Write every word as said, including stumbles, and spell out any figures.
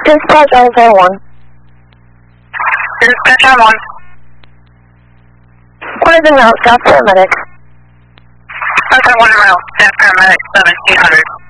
Dispatch I S one. Dispatch I one. What is it now? Staff paramedic. I one mile. Staff paramedic seventeen hundred.